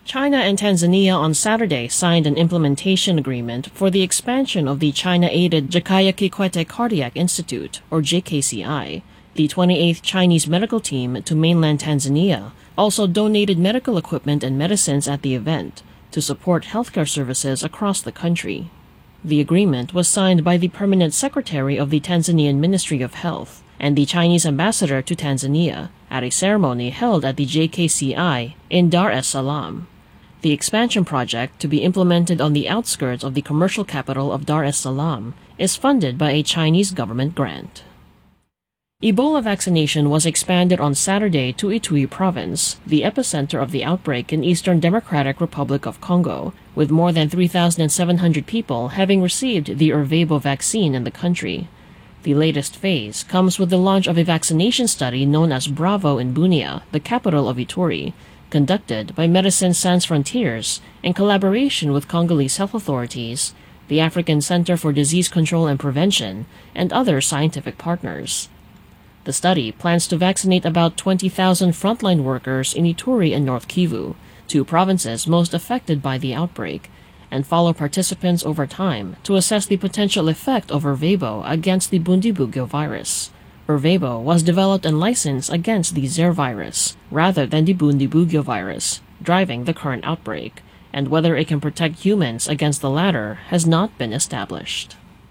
China and Tanzania on Saturday signed an implementation agreement for the expansion of the China-aided Jakaya Kikwete Cardiac Institute, or JKCI. The 28th Chinese medical team to mainland Tanzania also donated medical equipment and medicines at the event to support healthcare services across the country. The agreement was signed by the Permanent Secretary of the Tanzanian Ministry of Health and the Chinese ambassador to Tanzania at a ceremony held at the JKCI in Dar es Salaam. The expansion project, to be implemented on the outskirts of the commercial capital of Dar es Salaam, is funded by a Chinese government grant. Ebola vaccination was expanded on Saturday to Ituri province, the epicenter of the outbreak in Eastern Democratic Republic of Congo, with more than 3,700 people having received the Ervebo vaccine in the country. The latest phase comes with the launch of a vaccination study known as Bravo in Bunia, the capital of Ituri, conducted by Médecins Sans Frontières in collaboration with Congolese health authorities, the African Center for Disease Control and Prevention, and other scientific partners. The study plans to vaccinate about 20,000 frontline workers in Ituri and North Kivu, two provinces most affected by the outbreak, and follow participants over time to assess the potential effect of Ervebo against the Bundibugyo virus. Ervebo was developed and licensed against the Zaire virus, rather than the Bundibugyo virus, driving the current outbreak, and whether it can protect humans against the latter has not been established.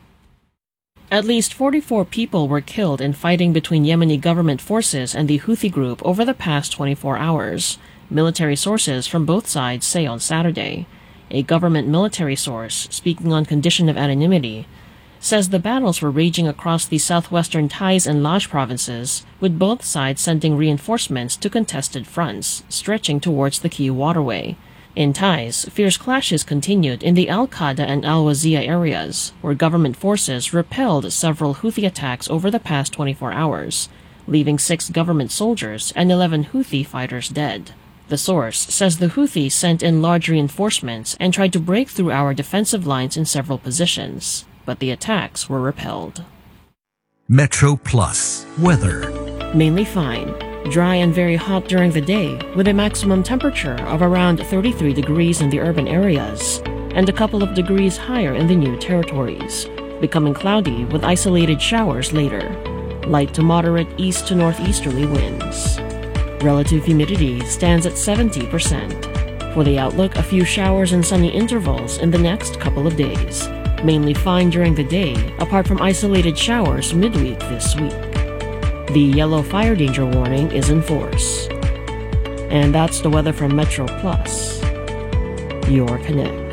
At least 44 people were killed in fighting between Yemeni government forces and the Houthi group over the past 24 hours, military sources from both sides say on Saturday. A government military source, speaking on condition of anonymity, says the battles were raging across the southwestern Taiz and Laj provinces, with both sides sending reinforcements to contested fronts, stretching towards the key waterway. In Taiz, fierce clashes continued in the Al-Qada and Al-Wazia areas, where government forces repelled several Houthi attacks over the past 24 hours, leaving 6 government soldiers and 11 Houthi fighters dead. The source says the Houthis sent in large reinforcements and tried to break through our defensive lines in several positions, but the attacks were repelled. Metro Plus weather. Mainly fine. Dry and very hot during the day, with a maximum temperature of around 33 degrees in the urban areas, and a couple of degrees higher in the new territories, becoming cloudy with isolated showers later. Light to moderate east to northeasterly winds. Relative humidity stands at 70%. For the outlook, a few showers and sunny intervals in the next couple of days. Mainly fine during the day, apart from isolated showers midweek this week. The yellow fire danger warning is in force. And that's the weather from Metro Plus, your connect.